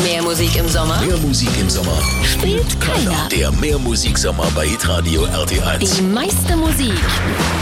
Mehr Musik im Sommer Mehr Musik im Sommer spielt keiner. Der Mehr Musik Sommer bei Hitradio RT1. Die meiste Musik